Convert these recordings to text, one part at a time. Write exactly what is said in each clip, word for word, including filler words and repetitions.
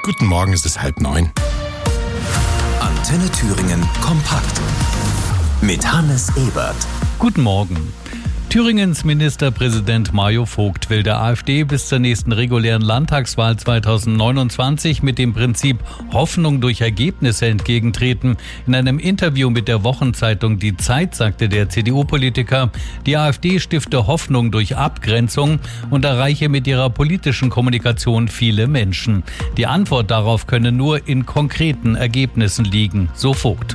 Guten Morgen, es ist halb neun. Antenne Thüringen kompakt mit Hannes Ebert. Guten Morgen. Thüringens Ministerpräsident Mario Vogt will der AfD bis zur nächsten regulären Landtagswahl zweitausendneunundzwanzig mit dem Prinzip Hoffnung durch Ergebnisse entgegentreten. In einem Interview mit der Wochenzeitung Die Zeit sagte der C D U-Politiker, die AfD stifte Hoffnung durch Abgrenzung und erreiche mit ihrer politischen Kommunikation viele Menschen. Die Antwort darauf könne nur in konkreten Ergebnissen liegen, so Vogt.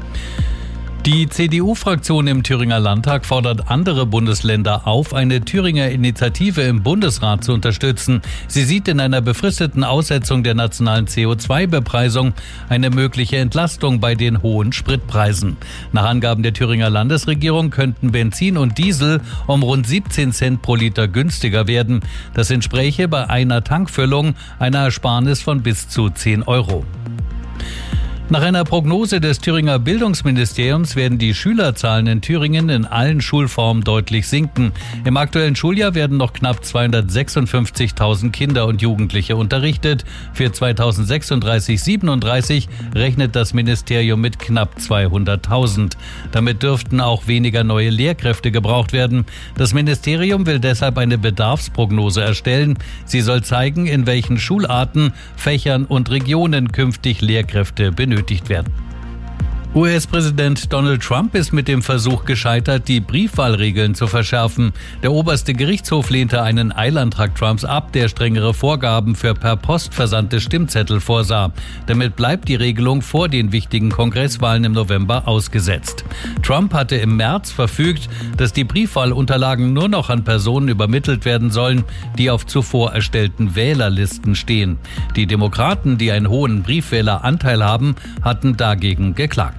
Die C D U-Fraktion im Thüringer Landtag fordert andere Bundesländer auf, eine Thüringer Initiative im Bundesrat zu unterstützen. Sie sieht in einer befristeten Aussetzung der nationalen C O zwei Bepreisung eine mögliche Entlastung bei den hohen Spritpreisen. Nach Angaben der Thüringer Landesregierung könnten Benzin und Diesel um rund siebzehn Cent pro Liter günstiger werden. Das entspräche bei einer Tankfüllung einer Ersparnis von bis zu zehn Euro. Nach einer Prognose des Thüringer Bildungsministeriums werden die Schülerzahlen in Thüringen in allen Schulformen deutlich sinken. Im aktuellen Schuljahr werden noch knapp zweihundertsechsundfünfzigtausend Kinder und Jugendliche unterrichtet. Für zweitausendsechsunddreißig siebenunddreißig rechnet das Ministerium mit knapp zweihunderttausend. Damit dürften auch weniger neue Lehrkräfte gebraucht werden. Das Ministerium will deshalb eine Bedarfsprognose erstellen. Sie soll zeigen, in welchen Schularten, Fächern und Regionen künftig Lehrkräfte benötigt werden. U S-Präsident Donald Trump ist mit dem Versuch gescheitert, die Briefwahlregeln zu verschärfen. Der oberste Gerichtshof lehnte einen Eilantrag Trumps ab, der strengere Vorgaben für per Post versandte Stimmzettel vorsah. Damit bleibt die Regelung vor den wichtigen Kongresswahlen im November ausgesetzt. Trump hatte im März verfügt, dass die Briefwahlunterlagen nur noch an Personen übermittelt werden sollen, die auf zuvor erstellten Wählerlisten stehen. Die Demokraten, die einen hohen Briefwähleranteil haben, hatten dagegen geklagt.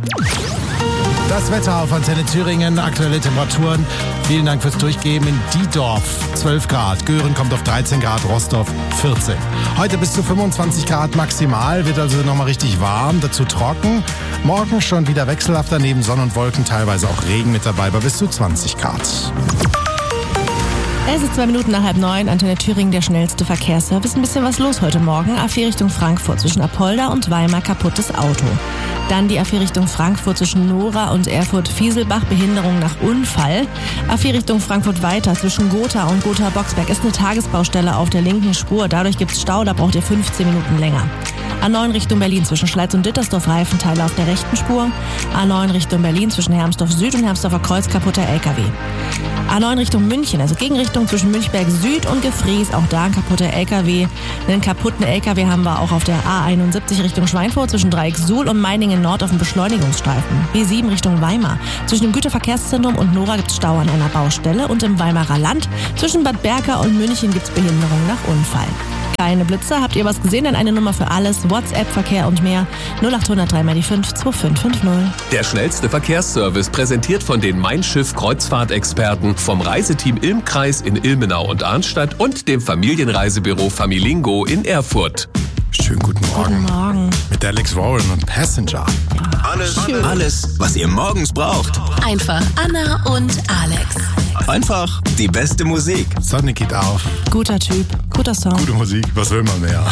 Das Wetter auf Antenne Thüringen, aktuelle Temperaturen. Vielen Dank fürs Durchgeben. In Diedorf zwölf Grad, Göhren kommt auf dreizehn Grad, Rostorf vierzehn. Heute bis zu fünfundzwanzig Grad maximal, wird also nochmal richtig warm, dazu trocken. Morgen schon wieder wechselhafter, neben Sonne und Wolken teilweise auch Regen mit dabei, bei bis zu zwanzig Grad. Es ist zwei Minuten nach halb neun, Antenne Thüringen, der schnellste Verkehrsservice. Ein bisschen was los heute Morgen. A vier Richtung Frankfurt zwischen Apolda und Weimar, kaputtes Auto. Dann die A vier Richtung Frankfurt zwischen Nora und Erfurt-Fieselbach, Behinderung nach Unfall. A vier Richtung Frankfurt weiter zwischen Gotha und Gotha-Boxberg ist eine Tagesbaustelle auf der linken Spur. Dadurch gibt's Stau, da braucht ihr fünfzehn Minuten länger. A neun Richtung Berlin zwischen Schleiz und Dittersdorf, Reifenteile auf der rechten Spur. A neun Richtung Berlin zwischen Hermsdorf Süd und Hermsdorfer Kreuz, kaputter L K W. A neun Richtung München, also Gegenrichtung zwischen Münchberg Süd und Gefries, auch da ein kaputter L K W. Einen kaputten L K W haben wir auch auf der A einundsiebzig Richtung Schweinfurt zwischen Dreieck-Suhl und Meiningen Nord auf dem Beschleunigungsstreifen. B sieben Richtung Weimar. Zwischen dem Güterverkehrszentrum und Nora gibt's Stau an einer Baustelle und im Weimarer Land zwischen Bad Berka und München gibt's Behinderung nach Unfall. Keine Blitzer, habt ihr was gesehen? Dann eine Nummer für alles, WhatsApp, Verkehr und mehr. null acht null null drei mal die fünf zwei fünf fünf null. Der schnellste Verkehrsservice präsentiert von den Mein Schiff Kreuzfahrtexperten vom Reiseteam Ilmkreis in Ilmenau und Arnstadt und dem Familienreisebüro Familingo in Erfurt. Schönen guten Morgen. Guten Morgen. Mit Alex Warren und Passenger. Alles, alles, was ihr morgens braucht. Einfach Anna und Alex. Einfach die beste Musik. Sonne geht auf. Guter Typ, guter Song. Gute Musik, was will man mehr?